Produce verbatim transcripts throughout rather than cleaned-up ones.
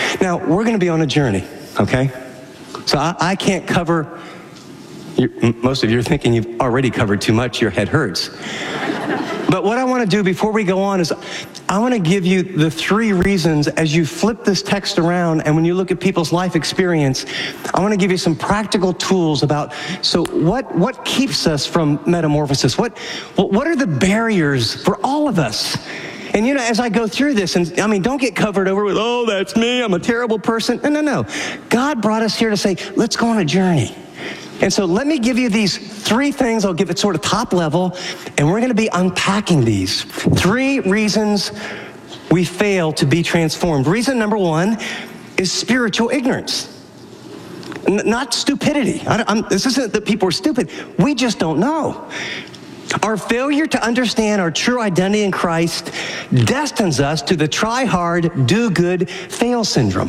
Now, we're going to be on a journey, okay? So I, I can't cover, you're, most of you are thinking you've already covered too much, your head hurts. But what I want to do before we go on is I want to give you the three reasons as you flip this text around and when you look at people's life experience, I want to give you some practical tools about, so what, what keeps us from metamorphosis? What, what are the barriers for all of us? And you know, as I go through this, and I mean, don't get covered over with, oh, that's me, I'm a terrible person. No, no, no. God brought us here to say, let's go on a journey. And so let me give you these three things. I'll give it sort of top level, and we're going to be unpacking these. Three reasons we fail to be transformed. Reason number one is spiritual ignorance, N- not stupidity. I, I'm, this isn't that people are stupid. We just don't know. Our failure to understand our true identity in Christ destines us to the try hard, do good, fail syndrome.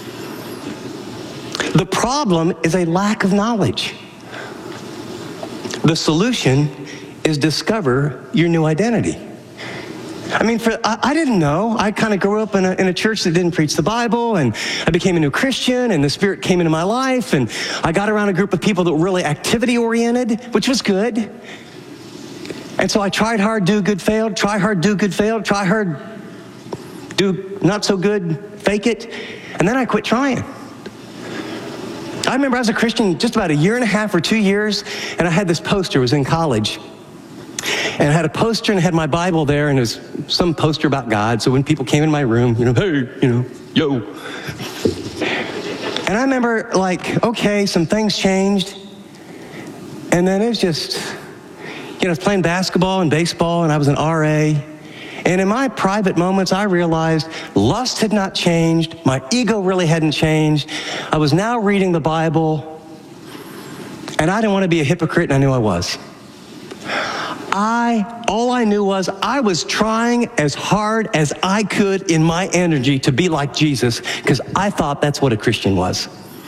The problem is a lack of knowledge. The solution is discover your new identity. I mean, for, I, I didn't know. I kind of grew up in a, in a church that didn't preach the Bible, and I became a new Christian, and the Spirit came into my life, and I got around a group of people that were really activity-oriented, which was good. And so I tried hard, do good, failed, try hard, do good, failed, try hard, do not so good, fake it, and then I quit trying. I remember I was a Christian just about a year and a half or two years, and I had this poster. It was in college. And I had a poster and I had my Bible there, and it was some poster about God. So when people came in my room, you know, hey, you know, yo. And I remember, like, okay, some things changed. And then it was just, you know, I was playing basketball and baseball, and I was an R A. And in my private moments, I realized lust had not changed. My ego really hadn't changed. I was now reading the Bible, and I didn't want to be a hypocrite, and I knew I was. I, all I knew was I was trying as hard as I could in my energy to be like Jesus, because I thought that's what a Christian was.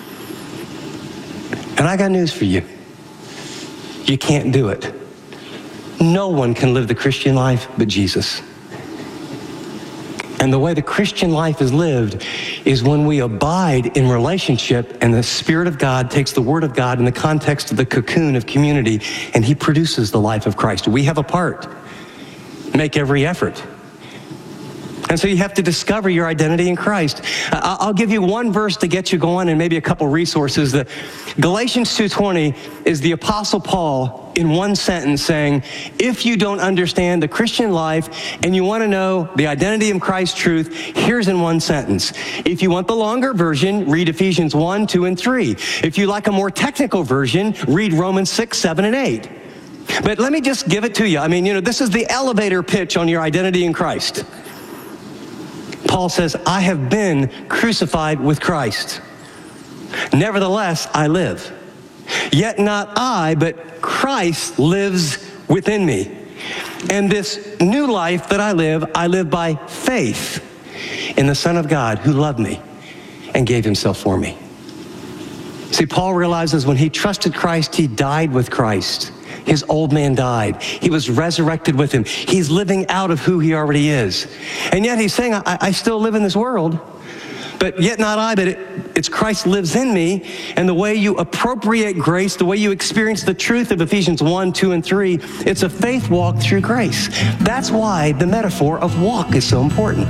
And I got news for you. You can't do it. No one can live the Christian life but Jesus. And the way the Christian life is lived is when we abide in relationship and the Spirit of God takes the Word of God in the context of the cocoon of community and He produces the life of Christ. We have a part. Make every effort. And so you have to discover your identity in Christ. I'll give you one verse to get you going and maybe a couple resources. The Galatians two twenty is the Apostle Paul in one sentence saying, if you don't understand the Christian life and you want to know the identity of Christ's truth, here's in one sentence. If you want the longer version, read Ephesians one, two, and three. If you like a more technical version, read Romans six, seven, and eight. But let me just give it to you. I mean, you know, this is the elevator pitch on your identity in Christ. Paul says, I have been crucified with Christ. Nevertheless, I live. Yet not I, but Christ lives within me. And this new life that I live, I live by faith in the Son of God who loved me and gave himself for me. See, Paul realizes when he trusted Christ, he died with Christ. His old man died. He was resurrected with him. He's living out of who he already is. And yet he's saying, I, I still live in this world, but yet not I, but it, it's Christ lives in me. And the way you appropriate grace, the way you experience the truth of Ephesians one, two, and three, it's a faith walk through grace. That's why the metaphor of walk is so important.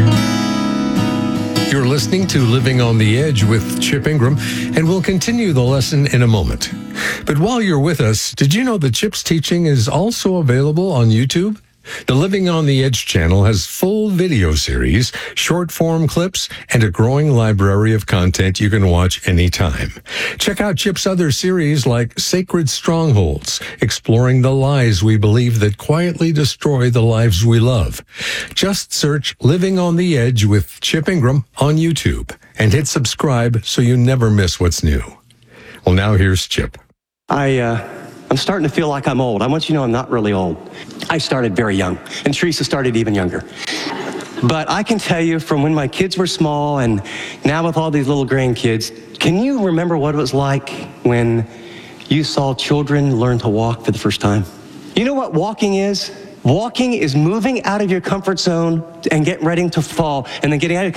You're listening to Living on the Edge with Chip Ingram, and we'll continue the lesson in a moment. But while you're with us, did you know that Chip's teaching is also available on YouTube? The Living on the Edge channel has full video series, short-form clips, and a growing library of content you can watch anytime. Check out Chip's other series like Sacred Strongholds, exploring the lies we believe that quietly destroy the lives we love. Just search Living on the Edge with Chip Ingram on YouTube and hit subscribe so you never miss what's new. Well, now here's Chip. I, uh... I'm starting to feel like I'm old. I want you to know I'm not really old. I started very young, and Teresa started even younger. But I can tell you from when my kids were small and now with all these little grandkids, can you remember what it was like when you saw children learn to walk for the first time? You know what walking is? Walking is moving out of your comfort zone and getting ready to fall, and then getting out of your